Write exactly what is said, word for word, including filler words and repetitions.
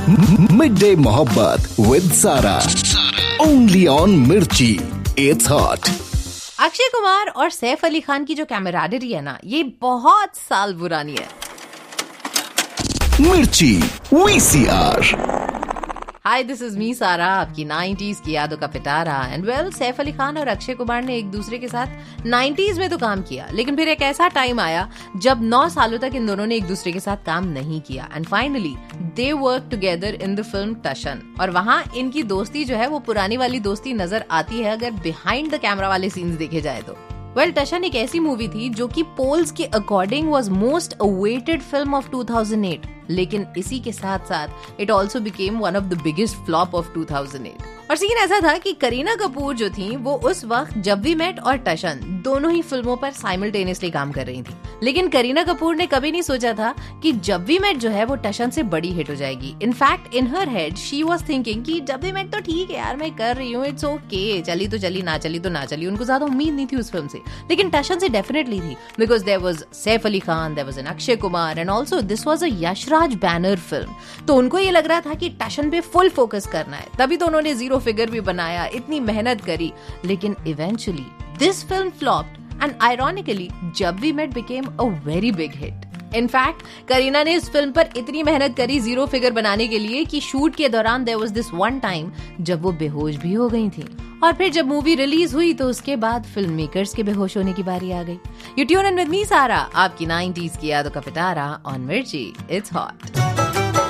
Mid day मोहब्बत with सारा, only on मिर्ची, इट्स हॉट। अक्षय कुमार और सैफ अली खान की जो कैमराडरी है ना, ये बहुत साल पुरानी है। मिर्ची VCR. Hi, this is me सारा, आपकी नाइंटीज़ की यादों का पिटारा। एंड वेल, सैफ अली खान और अक्षय कुमार ने एक दूसरे के साथ नाइंटीज़ में तो काम किया, लेकिन फिर एक ऐसा टाइम आया जब नौ सालों तक इन दोनों ने एक दूसरे के साथ काम नहीं किया। And finally they work together in the film टशन। और वहां इनकी दोस्ती जो है वो पुरानी वाली दोस्ती नजर आती है अगर बिहाइंड द कैमरा वाले सीन्स देखे जाए तो। वेल, टशन एक ऐसी मूवी थी जो कि पोल्स के according was most awaited film of two thousand eight, लेकिन इसी के साथ साथ it also became one of the biggest flop of two thousand eight. और सीन ऐसा था कि करीना कपूर जो थी वो उस वक्त जब वी मेट और टशन दोनों ही फिल्मों पर साइमल्टेनियसली काम कर रही थी, लेकिन करीना कपूर ने कभी नहीं सोचा था कि जब वी मेट जो है वो टशन से बड़ी हिट हो जाएगी। In fact in her head she was thinking कि जब वी मेट तो ठीक है यार, मैं कर रही हूँ, इट्स ओके, चली तो चली, ना चली तो ना चली। उनको ज्यादा उम्मीद नहीं थी उस फिल्म से, लेकिन टशन से डेफिनेटली थी, because there was Saif Ali Khan, there was an Akshay Kumar, and also this was a Yashraj banner film. तो उनको ये लग रहा था कि टशन पे फुल फोकस करना है, तभी तो उन्होंने जीरो फिगर भी बनाया, इतनी मेहनत करी। लेकिन eventually this film flopped and ironically जब we met became a very big hit. In fact Kareena ने इस फिल्म पर इतनी मेहनत करी जीरो फिगर बनाने के लिए कि शूट के दौरान there was this one time जब वो बेहोश भी हो गई थी। और फिर जब मूवी रिलीज हुई तो उसके बाद फिल्म मेकर्स के बेहोश होने की बारी आ गई। You tune in with me सारा, आपकी नाइंटीज़ की यादों का पिटारा ऑन मिर्ची, इट्स हॉट।